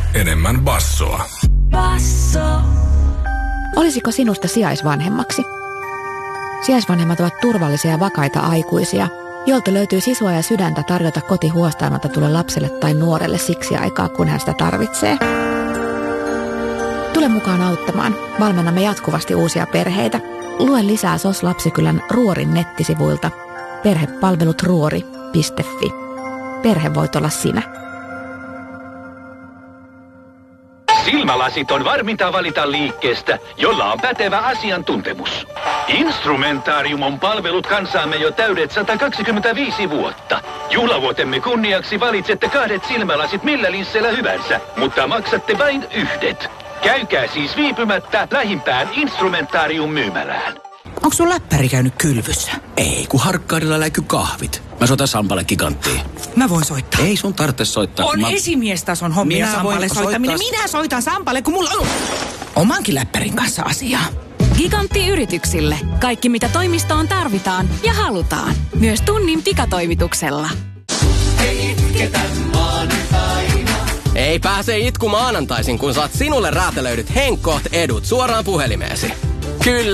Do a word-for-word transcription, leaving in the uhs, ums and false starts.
enemmän bassoa. Basso. Olisiko sinusta sijaisvanhemmaksi? Sijaisvanhemmat ovat turvallisia ja vakaita aikuisia, joilta löytyy sisua ja sydäntä tarjota koti huostaamatta tule lapselle tai nuorelle siksi aikaa, kun hän sitä tarvitsee. Tule mukaan auttamaan. Valmennamme jatkuvasti uusia perheitä. Lue lisää S O S Lapsikylän Ruorin nettisivuilta perhepalvelut ruori piste fi. Perhe voit olla sinä. Silmälasit on varminta valita liikkeestä, jolla on pätevä asiantuntemus. Instrumentarium on palvelut kansaamme jo täydet sata kaksikymmentäviisi vuotta. Juhlavuotemme kunniaksi valitsette kahdet silmälasit millä linsseillä hyvänsä, mutta maksatte vain yhdet. Käykää siis viipymättä lähimpään Instrumentarium myymälään. Onko sun läppäri käynyt kylvyssä? Ei, kun Harkkaarilla läiky kahvit. Mä soitan Sampalle Giganttiin. Mä voin soittaa. Ei sun tarvitse soittaa. On mä... esimiestason hommia Minä Sampalle voin soittaminen. soittaa... Minä soitan Sampalle, kun mulla on omankin läppärin kanssa asiaa. Gigantti yrityksille. Kaikki mitä toimistoon tarvitaan ja halutaan. Myös tunnin pikatoimituksella. Ei itketä maanantaina. Ei pääse itku maanantaisin, kun saat sinulle räätälöidyt Henkkoht edut suoraan puhelimeesi. Kyllä.